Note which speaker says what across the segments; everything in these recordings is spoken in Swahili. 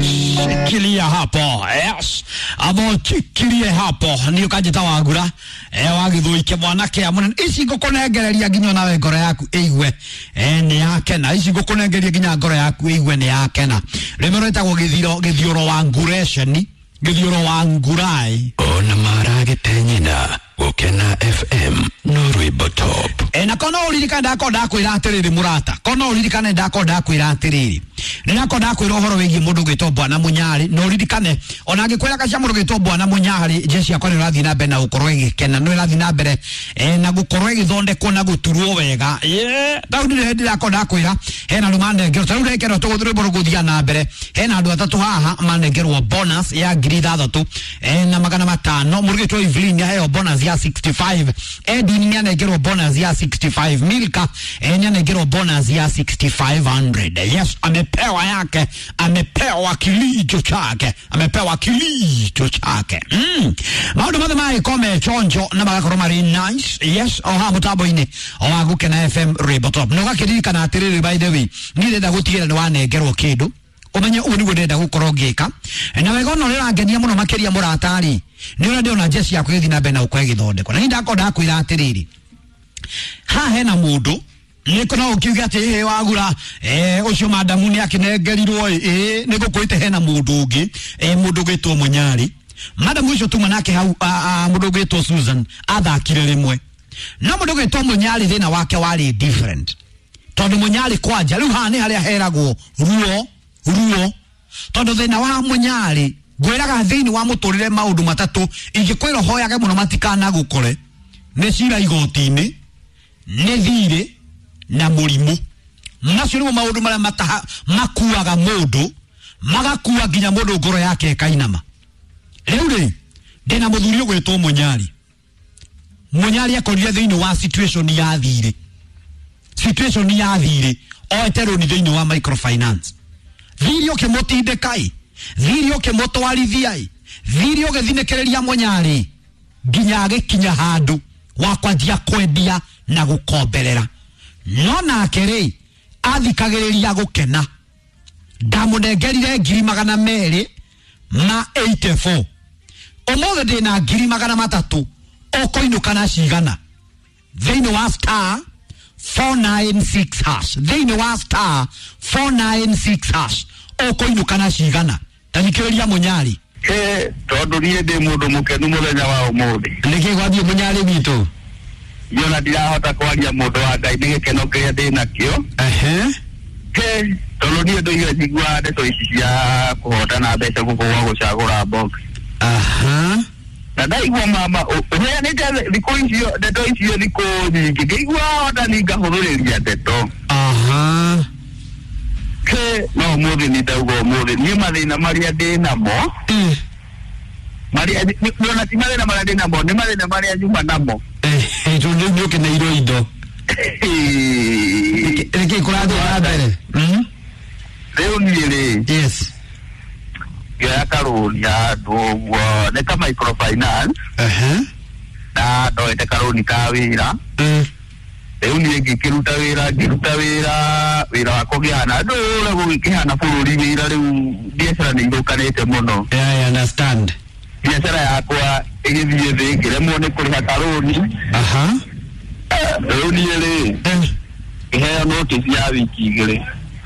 Speaker 1: Shikilia hapo. Yes. Abo chikilie hapo. Niyo kajita wagura. Wagithuike mwanake amune. Ici ngukunegereria nginya nawe ngoro yaku igwe. Ni yakena. Ici ngukunegereria nginya ngoro yaku igwe ni yakena. Remoreta githioro wa nguresheni. Githioro wa ngurai.
Speaker 2: Ona marage tenyina. Ukena FM Norway Top.
Speaker 1: Na kono uririkana ndako ndakwira atiriri murata. Kono uririkana ndako ndakwira atiriri. Ndako ndakwira uhoro wigi mundu gitwo Bwana Munyari. No uririkane ona ngikwira kacia mundu gitwo Bwana Munyari jeshi yakwa ni rathi na mbere na gukorwo igikena no rathi na mbere na gukorwo igithondekwo na guturwo wega. Daudi ni hindi ndako ndakwira hena rumande ngero taru rekero tuguthire boruguthia na mbere. Hena andu atatu haha manengerwo bonus ya 3,000 na 500 mundu gitwo Evelyn heo bonus ya 65. Edwin ni anengerwo bonus ya 65. Milka ni anengerwo bonus ya 6,500. Yes, amepewa yake, amepewa kilicho chake, amepewa kilicho chake. Maundu mathe mai kome chonjo na magakorwo mari nice. Yes, oha mutabo ine owaguke na FM Rebotop. No gakirika na atiriri by the way. Nirenda gutigira ni wanengerwo kindu. Umenye uni gwenda gukorwo ngika. Na wega no rirangenia muno makiria muratari. Ni ura ndio na jeshi ya kwithi na bena ukwegithondeko. Na ndako ndakwira atiriri. Ha hena mundu niko na ukiuga ati wagura ucio madamu ni akinengerirwo niko kwite hena mundu ungi mundu gitwo Munyari. Madamu ucio tuma nake hau mundu gitwo Susan athakire rimwe. Na mundu gitwo Munyari thina wake wari different. Tondu Munyari kwanja riu hani haria heragwo ruo tondu thina wa Munyari gwiraga thini wa muturire maundu matatu ingikwira hoyage muno matikana gukore ne cira igoti-ini ne thire na murimu. Nacio nimo maundu maria makuaga mundu magakua nginya mundu ngoro yake kainama. Riu ri ndina muthuri ugwitwo Munyari. Munyari akorire thiini wa situation ya thire. Situation ya thire oetero ni thiini wa microfinance. Thiri ukimutindika thiri ukimutwarithiai thiri ugithinekereria Munyari nginya agikinya handu wa kwanjia kwendia na gukomberera. No nake ri athikagiriria gukena. Ndamunengerire 284 umothe ndina 300 okoinuka na cigana thiini wa star 496 hash. Thiini wa star 496 hash okoinuka na cigana. Tathikiriria Munyari.
Speaker 3: Tondu nie ndi mundu mukenu muthenya wa umuthi.
Speaker 1: Niki gwathie Munyari witu.
Speaker 3: Yona ndirahota kwaria mundu wa Ngai ni gikeno kiria ndi nakio. Tondu nie nduire njigua ndeto ici cia kuhotana mbeca guku wa gucagura box. Na ndaigua mama uheanite thiku icio ndeto icio thiku nyingi ngigua onda ni ngahuthuriria ndeto. No muthi ni ndauga umuthi ni mathina maria ndi namo. Maria niona ti mathina maria ndi namo ni mathina maria nyuma namo.
Speaker 1: Tundu ndio keneiro indo. Niki kurathi na mbere.
Speaker 3: Riu ni
Speaker 1: yes.
Speaker 3: Ya karuni ya dogo ne ka microfinance. Na ndoete karuni ka wira. Riu ni ngikiruta wira wa kugiana ndura gukihana bururi wira riu biashara ni irukanite muno.
Speaker 1: I understand.
Speaker 3: Biashara yakwa igithie thingire muone kuriha karuni. Riu ni ri iheo notice ya wiki igiri.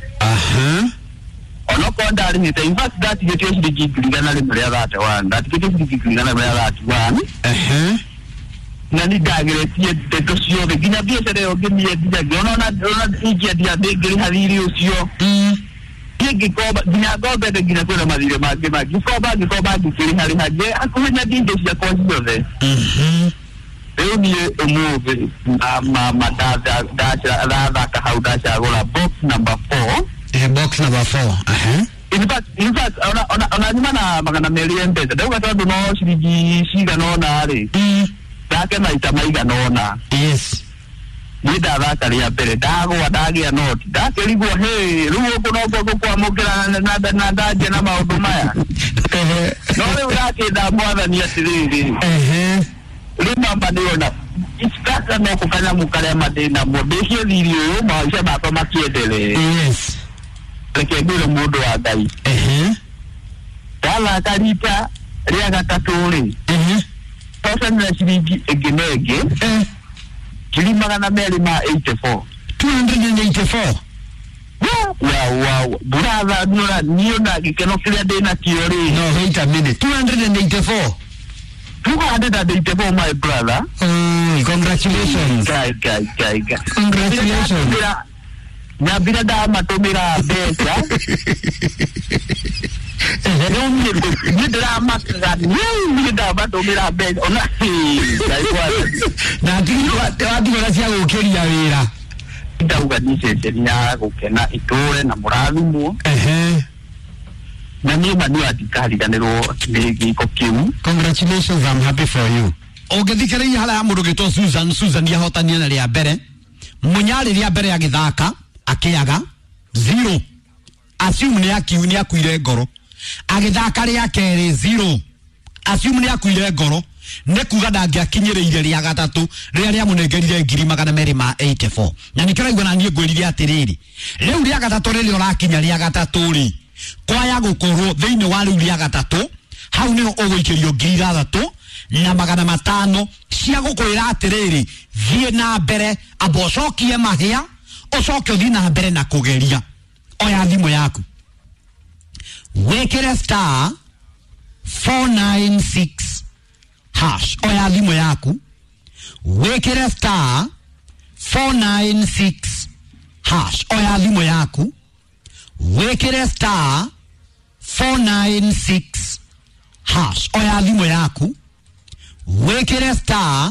Speaker 3: Ono konda ari hita in fact that get you digigana le mrea that one that get you digigana mrea that one. Na ni dagere tie de tosio de gina biashara yo gimie dia gono na ije dia de giri hadiri usio. Yegi koba gina gobe de gina kwenda madire magi koba gikiri hali haje akunya dinde cia konjo de. Leo ni umuve ma da ka hauda cha gola box number 4.
Speaker 1: Box number 4.
Speaker 3: In fact ona nyuma na magana million pesa ndauga tondu no cirigi cigana na ri dake na ita maigana na.
Speaker 1: Yes.
Speaker 3: Ni thaka ria mbere ndagwa ndagia noti ndakirigwo riu kuno kwa mukira na ndaje na maundu maya. No riu ndakitha mwathani atiriri. Remember niona itaka no kukanya mukare madina modeshe thiri maisha bako makiendele.
Speaker 1: Yes.
Speaker 3: Reke ndire mundu wa Ngai. wala kalita ria gataturi sasa na shilingi egenege magana meri ma 84
Speaker 1: 284
Speaker 3: wow brother niona kikeno kile dena kiori
Speaker 1: no wait a minute 284
Speaker 3: my brother.
Speaker 1: Congratulations.
Speaker 3: Guy.
Speaker 1: Congratulations.
Speaker 3: Nabira da matomira besa. Ni drama kan. Ni da matomira besa. Ona.
Speaker 1: Na watu wanasia gukiria wira.
Speaker 3: Ndauga ni nya gukena itore na murathimo.
Speaker 1: Congratulations, I'm happy for you. Ogethikiriria hala mundu gitwo Susan yahotania na ria mbere. Munyari ria mbere ya githaka akiaga 0. Assume ni akuire ngoro. Agithaka ria keri 0. Assume ni akuire ngoro. Ne kuga ndangiakinyireire ria gatatu ria munengerire 284. Na nikiraigwa na nie ngwirire atiriri. Riu ria gatatu ria urakinya ria gatatu ri. Kwaya gukorwo thiini wa riu ria gatatu hau niho uguikirio 3,000 na 500 cia gukwira atiriri thie na mbere abocokie mahia ucoke uthi na mbere na kugeria oya thimu yaku wekere star 496 hash oya thimu yaku wekere star 496 hash oya thimu yaku wekere star 496 hash oya thimu yaku wekere star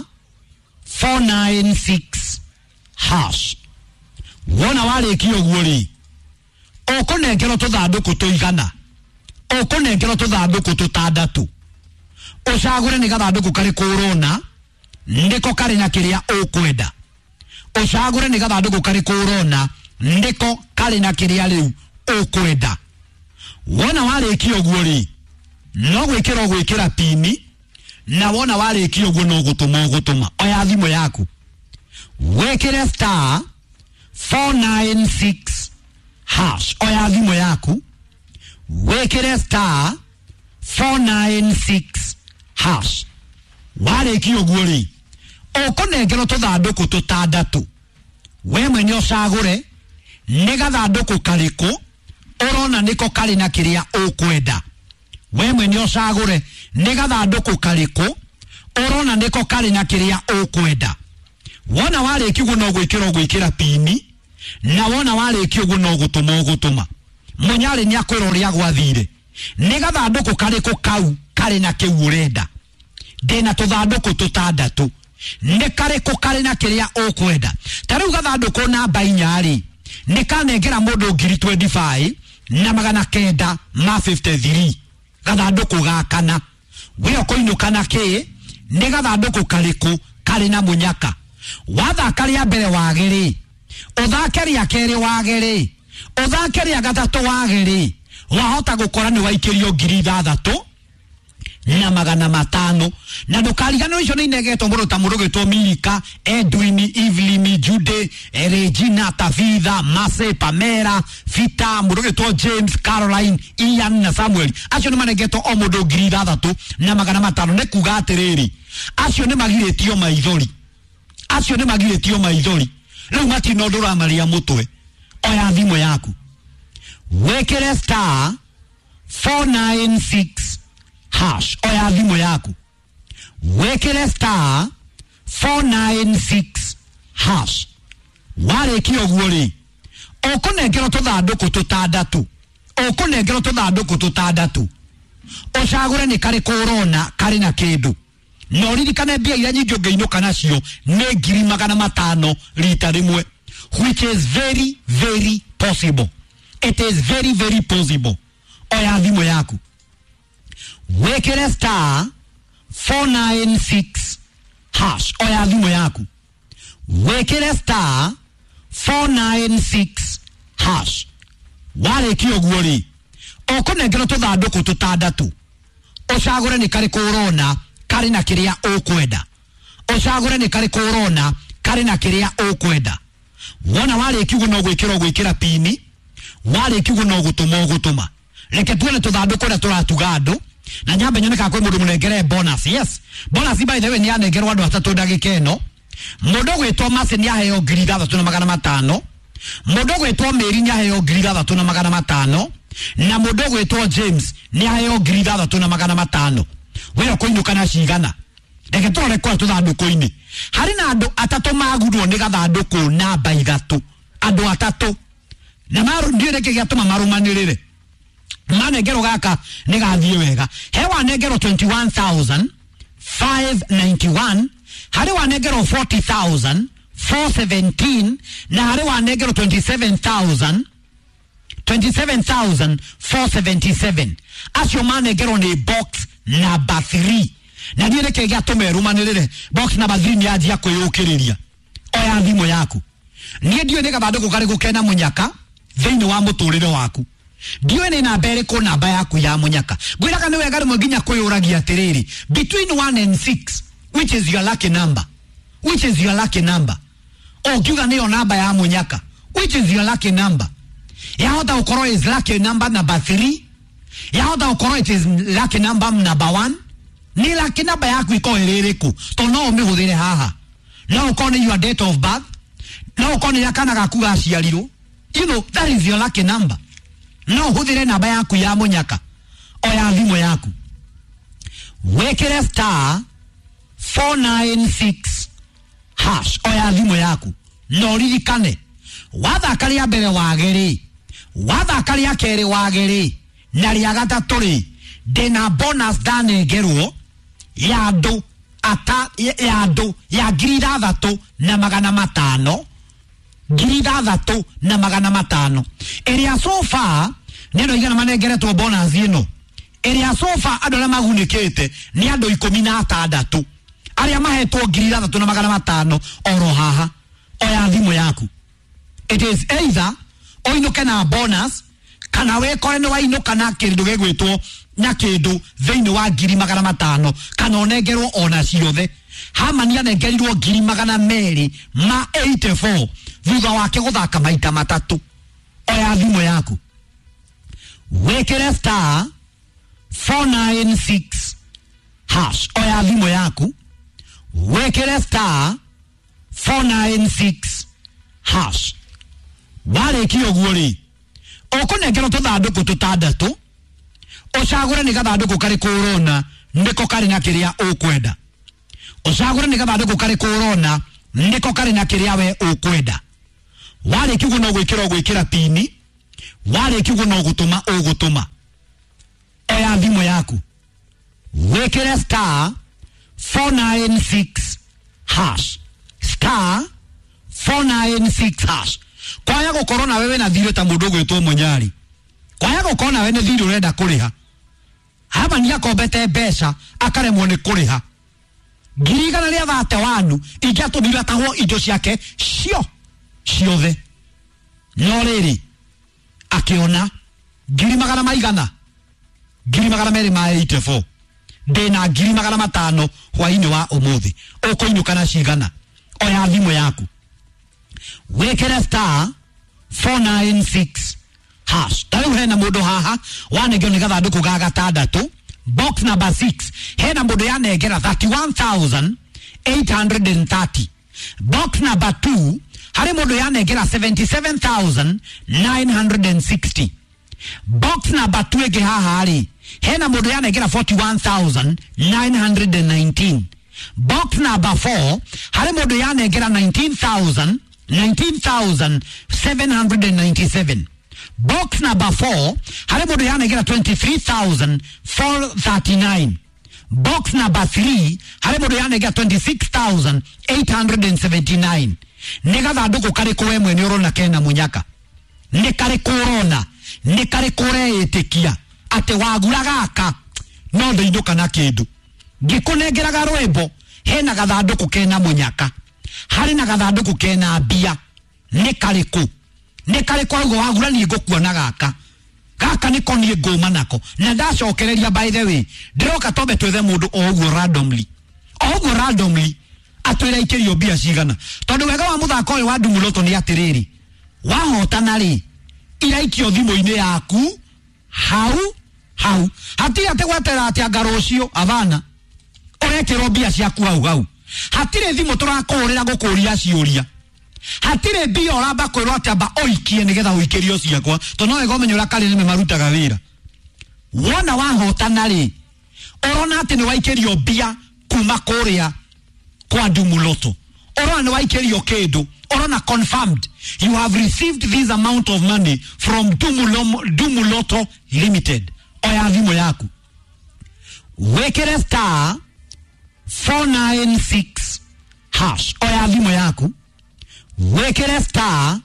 Speaker 1: 496 hash wona warikio guori ukunengero tuthanduku tuigana ukunengero tuthanduku tutandatu ucagure ni gathanduku kari kurona ndiko kari na kiria ukwenda ucagure ni gathanduku kari kurona ndiko kari na kiria riu ukwenda wona warikio guori no gwikira pini na wona warikio guo no gutuma oya thimu yaku wekere star 496 hash oya thimu yaku wekere star 496 hash warikio guori ukunengero tuthanduku tutandatu we mwenye ucagure ni gathanduku kariku urona niko kari na kiria ukwenda we mwenye ucagure ni gathanduku kariku urona niko kari na kiria ukwenda wona warikio no gwikira pini na wona warikio no gutuma munyari ni akwira uria gwathire ni gathanduku kariku kau kari na kiu urenda ndina tuthanduku tutandatu ni kariku kari na kiria ukwenda tariu gathanduku namba 4 ni kanengera mundu 25 na 953 gathanduku gakana we okoinuka na ki ni gathanduku kariku kari na munyaka wathakaria mbere wagiri uthakeria keri wagiri uthakeria gatatu wagiri wahota gukora ni waikirio 3,000 na 500 na ndukarigano icio ni negeto muru ta muru gitwo Milika Edwin Evelyn Jude Regina Tavitha Mase Pamela Vita muru gitwo James Caroline Ian na Samuel acio ni manegeto o mundu 3,000 na 500 ne kuga atiriri acio ni magiretio maithori riu matino ndura maria mutwe oya thimu yaku wekere star 496 hash oya thimu yaku wekere star 496 hash warikio guori ukunengero tuthanduku tutandatu ucagure ni kari kurona kari na kindu no ririkane mbia iria nyingi ngeinuka nacio ni 500 rita rimwe which is very very possible. It is very very possible. Oya thimu yaku wekere star 496 hash oya thimu yaku wekere star 496 hash warikio guori ukunengero tuthanduku tutandatu ucagure ni kari kurona kari na kiria ukwenda ucagure ni kari kurona kari na kiria ukwenda wona warikio no gwikira pini warikio no gutuma reke tuone tuthanduku na turatugando na nyambe nyoneka kwe mundu munengere bonus. Yes, bonus by the way ni anengerwa andu atatu ndagika eno. Mundu gwitwo Masi ni aheo 3,500, mundu gwitwo Meri ni aheo 3,500 na mundu gwitwo James ni aheo 3,500. Wewe kuinuka na cigana reke tore kwa tuthanduku-ini hari na andu atatu magurwo ni gathanduku namba 3 andu atatu na maru ndio reke giatuma marumanirire manengero gaka ni gathie wega hewa negero 21,591 hari wa negero 40,417 na hari wa negero 27,477 asio manegero ni box number 3 na ndiye reke giatuma rumanirire box number 3 ni ajia kwiyukiriria oya thimo yaku nie ndio ni gathanduku kari gukena munyaka thiini wa muturire waku ndio ni namba iriko namba yaku ya munyaka gwiraga ni wega rimwe nginya kuyuragia atiriri between 1 and 6 which is your lucky number okiuga niyo namba ya munyaka which is your lucky number yahota ukoro is lucky number 3 yahota ukoro it is lucky number 1 ni lucky number yaku iko iririku to no umihudire haha no ukone your date of birth no ukone yakana gaku gaciarirwo you know that is your lucky number. No hudire namba yaku ya munyaka oya thimo yaku wekere star 496 hash oya thimo yaku no ririkane wathakaria mbere wageri wathakaria kere wageri na ria gatatu ri ndina bonus danengerwo ya andu ya 3,500 3,500 area so far neno igana manengere to bonus ino area so far adola magunikete ni ando 16 aria mahetwo 3,500 oro haha oya thimo yaku it is either oinuke na bonus kana we kore no wainuka na kindu gegwitwo na kindu thiini wa 500 kana onengerwo ona ciothe hamani anengerirwo 284 thutha wake guthaka maita matatu oya thimo yaku wekere star 496 hash oya thimo yaku wekere star 496 hash wale kiyo guori okunengero tuthanduku tutandatu ocagure ni gathanduku kari kurona ndiko kari na kiria ukwenda ocagure ni gathanduku kari kurona ndiko kari na kiria we ukwenda wale kigu no gwikira pini wale kigu no gutuma oya thimo yaku wekere star 496 hash star 496 hash kwaya gukorona wewe na thire ta mundu gwitwo munyari kwaya gukona wewe ne thire urenda kuriha haba ni akombete mbeca akaremwo ni kuriha girigana ria thate wanu ingiatumira taho indo ciake ciothe no riri akiona 2,284 ndina 2,500 hwaini wa umuthi ukuinuka na cigana oya thimo yaku wekere star 496 hash tari hena mundu haha wanengero ni gathanduku ga gatandatu box number 6 hena mundu yanengera 31,830 box number 2 hari mundu yanengera 77,960 box number 2 ege haha ari hena mundu yanengera 41,919 box number 4 hari mundu yanengera 19,797 box number 4 hari mundu yanengera 23,439 box number 3 hari mundu yanengera 26,879 negathanduku kari kuwe mwene urona kena munyaka ni kari kurona ni kari kureitikia ate wagura gaka no ndainuka na kindu ngikunengeraga rwimbo hena gathanduku kena munyaka hari na gathanduku kena mbia ni kariku ugo wagura ni ngukuona gaka niko ni nguma nako na ndacokereria by the way ndiroka tobe twethe mundu oguo randomly atwira ikirio mbia cigana tondu wega wa muthako uyu wa Ndumuroto ni atiriri wahotana ri iraikio thimo-ini yaku hau hatire ate gwetera ati angarocio avana orekero bia ciaku hau hatire thimo turakorera gukuria ciuria hatire bia oramba kwirwo ati amba oikie nigetha uikirio ciakwa to no ego menyura kali ni marutaga wira wona wahotana ri orona ati ni waikirio bia kuma kuria kwa Dumoloto orona ni waikirio kindu orona confirmed you have received this amount of money from Dumoloto Limited oya thimo yaku wekere star 496 hash oya thimo yaku wekere star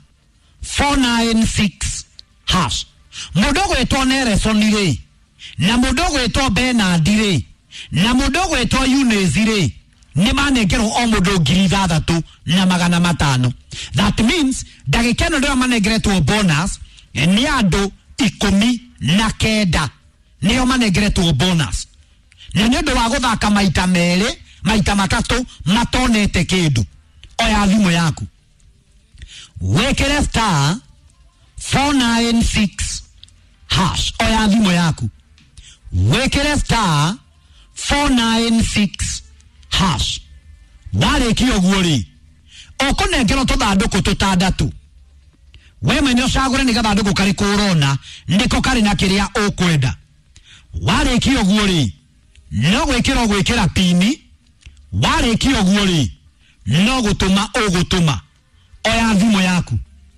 Speaker 1: 496 hash mudogo etonere sonire na mudogo eto Benadire na mudogo eto Yunezire ni manegero omudo girida tu na magana matano. That means dagikeno ndio manegreto bonus ni ado 19 niyo manegreto bonus na nyodo wa guthaka maita mere maita matatu matonete kindu oya thimo yaku wekere star 496 hash oya thimo yaku wekere star 496 hash wale kiyo guori okonengero tuthanduku tutandatu we mwenye osagure ni gathanduku kari corona ndiko kari na kiria ukwenda wale kiyo guori no gwikira pini wale kiyo guori no gutuma oya thimo yaku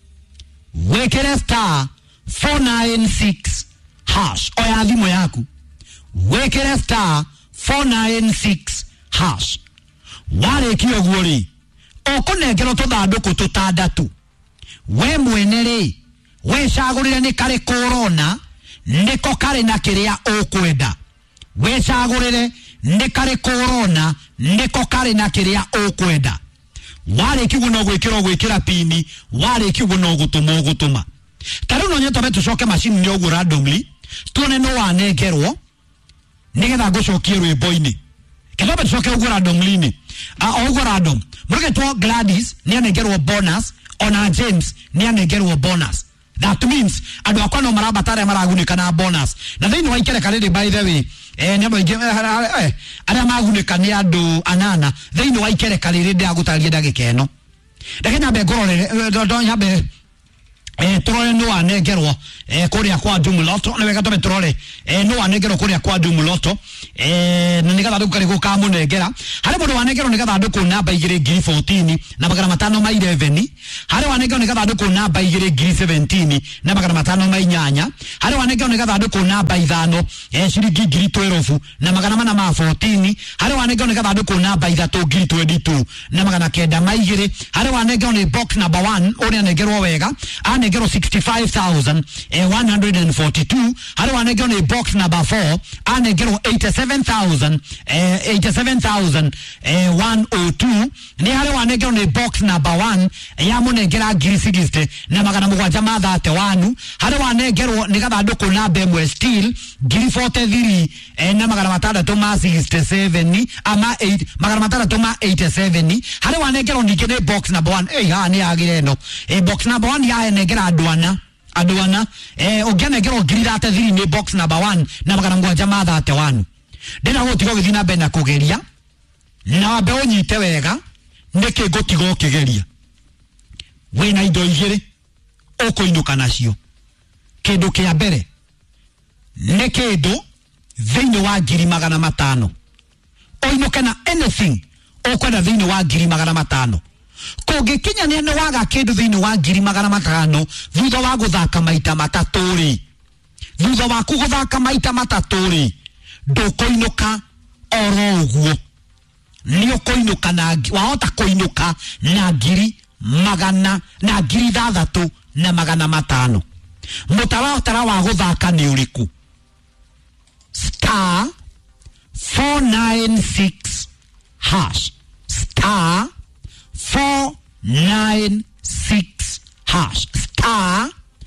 Speaker 1: wekere star 496 hash oya thimo yaku wekere star 496 hash wale kiyo guori okonengero tuthanduku tutandatu we mwenere we cagurire ni kare corona niko kare na kiria ukwenda we cagurire ni kare corona niko kare na kiria ukwenda wale kigu no gwikira pini wale kigu no gutuma taru no nyeto betu coke machine ni ogura randomly tuone no wanegerwo nigetha gucokie rwimbo-ini kendo betu coke ogura randomly ni ogura random muruge to Gladys ni anegerwo bonus ona James ni anegerwo bonus. That means adu akwa no marabatare maragunika na bonus na thini wa ikere kalede by the way nyamo ara magunika ni adu anana thini wa ikere kalede agutarie dagikeno dakenya be gorore do nyabe trole no anegerwo kuria kwa Dumoloto na wega to trole no anegerwo kuria kwa Dumoloto na nigatha ndukari guka munengera hari mundu wanegerwo nigatha nduku namba 214 na magana matano ma 11 hari wanegerwo nigatha nduku namba 217 na magana matano ma 8 hari wanegerwo nigatha nduku namba 5 shiringi 12 na magana mana ma 14 hari wanegerwo nigatha nduku namba 3 na magana kenda ma 2 hari wanegerwo ni box number 1 uri anegerwo wega anegero 65,142 hari wanegero ni box number 4 anegero 87,102 ni hari wanegero ni box number 1 ya munegera giri 60 na magana mugwanja ma 31 hari wanegero ni gathanduku na bemwe steel giri 43 na magana matandatu ma 67 ama 8 magana matandatu ma 87 hari wanegero ni kene box number 1 ha ni agireno box number 1 ya negera aduana ogenegero giri 33 ni box number 1 na magana mugwanja ma 31 ndena gotigo githina bena kugeria na wabe onyite wega neke gotigo kigeria wena indo igire okuinuka nacio kindu kia mbere ne kindu thini wa ngiri magana matano oinuke na anything okwenda thini wa ngiri magana matano kugikinya ni waga kindu thini wa ngiri magana matano thutha wa guthaka maita matatu ri thutha wa kuguthaka maita matatu ri ndukoinuka oro uguo ni ukoinuka na wahota koinuka na ngiri magana na ngiri 3 na magana matano mutaratara wa guthaka ni uriku star 496 hash star 496 hash star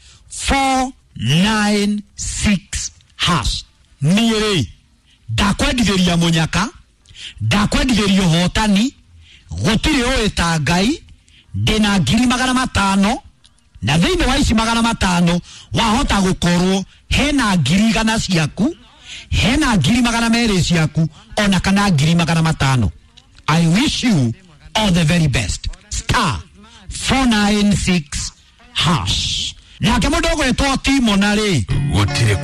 Speaker 1: 496 hash niere dakwedigeria munyaka dakwedigeria hotani gutire oeta ngai dina ngiri magana matano na thiini wa ici 500 wahota gukorwo hena 100 ciaku, hena 200 ciaku, ona kana 500. I wish you all the very best. Star 496 hash. Na kama dogo eto Timo na ri
Speaker 2: gutire